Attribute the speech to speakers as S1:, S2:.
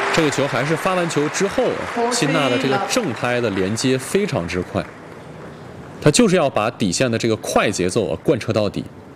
S1: 这个球还是发完球之后，辛纳的这个正拍的连接非常之快，他就是要把底线的这个快节奏贯彻到底。